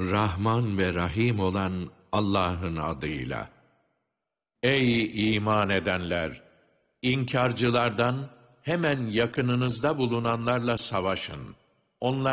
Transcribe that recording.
Rahman ve Rahim olan Allah'ın adıyla. Ey iman edenler! İnkarcılardan hemen yakınınızda bulunanlarla savaşın. Onlar